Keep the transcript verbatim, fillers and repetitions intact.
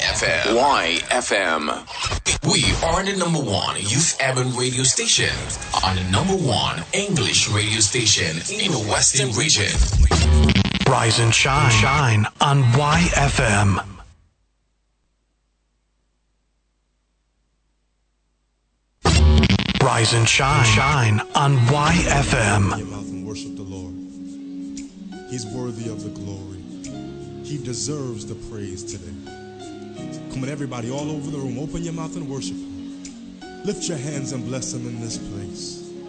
F M. Y F M. We are the number one youth urban radio station on the number one English radio station in the Western region. Rise and shine, shine on Y F M. Rise and shine, shine on Y F M. Open your mouth and worship the Lord. He's worthy of the glory. He deserves the praise today. Come on, everybody, all over the room, open your mouth and worship Him. Lift your hands and bless Him in this place.